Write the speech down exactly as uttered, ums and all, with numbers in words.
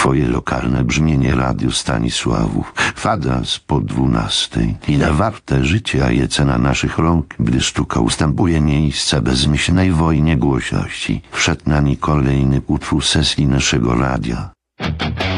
Twoje lokalne brzmienie Radiu Stanisławów. Kwadrans po dwunastej. Ile warte życie, a je cena naszych rąk, gdy sztuka ustępuje miejsce bezmyślnej wojnie głośności. Wszedł na nie kolejny utwór sesji naszego radia.